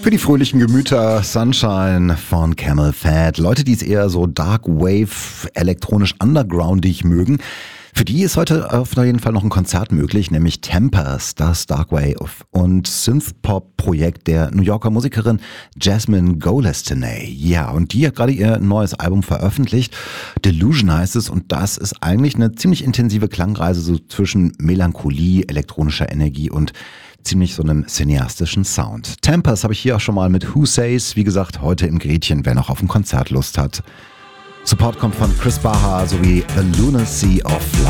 Für die fröhlichen Gemüter Sunshine von Camel Fat. Leute, die es eher so Dark Wave, elektronisch undergroundig mögen, für die ist heute auf jeden Fall noch ein Konzert möglich, nämlich Tempers, das Dark Wave und Synthpop-Projekt der New Yorker Musikerin Jasmine Golestanay. Ja, und die hat gerade ihr neues Album veröffentlicht. Delusion heißt es, und das ist eigentlich eine ziemlich intensive Klangreise so zwischen Melancholie, elektronischer Energie und ziemlich so einem cineastischen Sound. Tempers habe ich hier auch schon mal mit Who Says, wie gesagt, heute im Gretchen, wer noch auf ein Konzert Lust hat. Support kommt von Chris Baha sowie The Lunacy of Life.